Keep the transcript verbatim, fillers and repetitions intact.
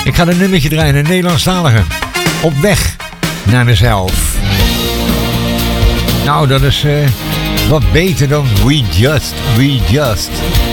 Ik ga een nummertje draaien, een Nederlandstalige. Op weg naar mezelf. Nou, dat is uh, wat beter dan We Just, We Just.